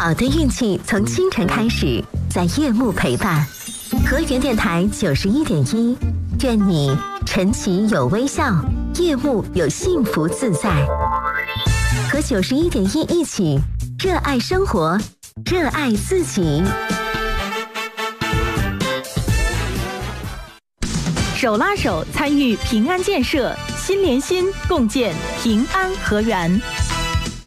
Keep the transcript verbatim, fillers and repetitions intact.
好的运气从清晨开始，在夜幕陪伴。和源电台九十一点一，愿你晨起有微笑，夜幕有幸福自在。和九十一点一一起，热爱生活，热爱自己。 手拉手参与平安建设，心连心共建平安河源。